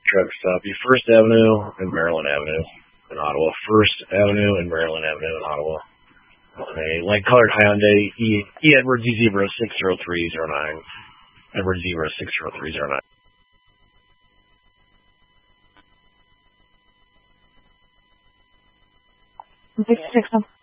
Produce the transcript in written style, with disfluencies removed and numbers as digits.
truck stop you. First Avenue and Maryland Avenue in Ottawa. First Avenue and Maryland Avenue in Ottawa. A light colored Hyundai E Edwards E0 60309. Edwards E0 60309. 66.